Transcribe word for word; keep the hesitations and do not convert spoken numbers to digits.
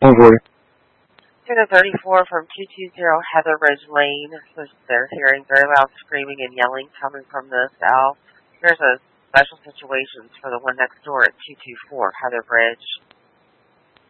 Over. Student thirty-four from two two zero Heather Ridge Lane. So they're hearing very loud screaming and yelling coming from the south. There's a special situations for the one next door at two two four Heather Ridge.